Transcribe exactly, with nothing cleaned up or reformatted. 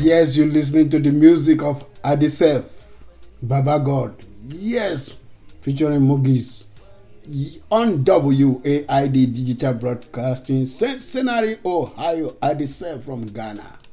Yes, you're listening to the music of Adisef, Baba God. Yes, featuring Mugis on W A I D Digital Broadcasting, Cincinnati, Ohio. Adisef from Ghana.